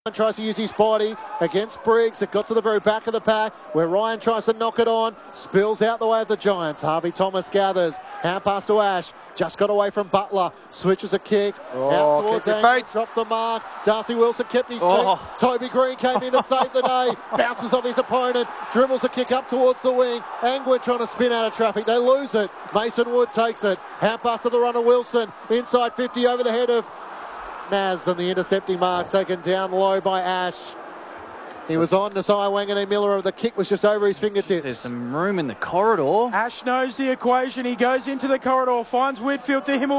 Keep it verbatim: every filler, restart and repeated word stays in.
Tries to use his body against Briggs. It got to the very back of the pack where Ryan tries to knock it on. Spills out the way of the Giants. Harvey Thomas gathers. Hand pass to Ash. Just got away from Butler. Switches a kick. Oh, out towards kick Angle. feet. Dropped the mark. Darcy Wilson kept his feet. Oh. Toby Green came in to save the day. Bounces off his opponent. Dribbles a kick up towards the wing. Angwin trying to spin out of traffic. They lose it. Mason Wood takes it. Hand pass to the runner Wilson. Inside fifty over the head of Naz, and the intercepting mark taken down low by Ash. He was on to Cy Wanganeen Miller. The kick was just over his fingertips. There's some room in the corridor. Ash knows the equation. He goes into the corridor, finds Whitfield to him.